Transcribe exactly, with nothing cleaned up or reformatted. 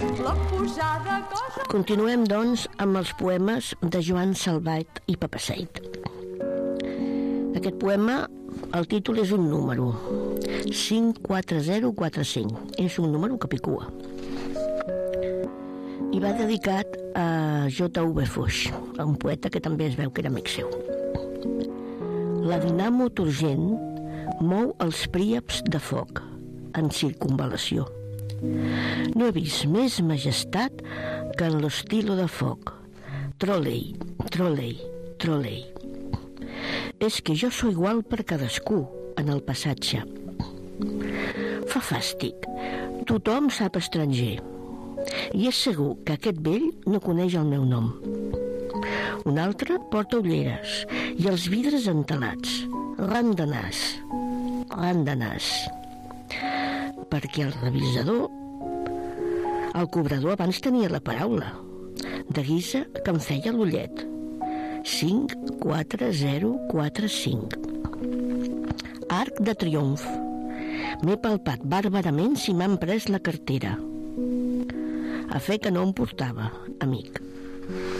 La pujada cosa... Continuem, doncs, amb els poemes de Joan Salvat i Papaseit. Aquest poema, el títol és un número, cinc quatre zero quatre cinc. És un número que picua. I va dedicat a J V Foix, un poeta que també es veu que era amic seu. La dinamo turgent mou els príaps de foc en circunvalació. No he vist més majestat que en l'estilo de foc. Trolei, trolei, trolei. És que jo sóc igual per cadascú en el passatge. Fa fàstic. Tothom sap estranger. I és segur que aquest vell no coneix el meu nom. Un altre porta ulleres i els vidres entelats. Ran de nas, ran de nas. Perquè el revisador, el cobrador abans tenia la paraula, de guisa que em feia l'ullet. cinc quatre zero quatre cinc. Arc de triomf. M'he palpat bàrbarament si m'han pres la cartera. A fer que no em portava, amic.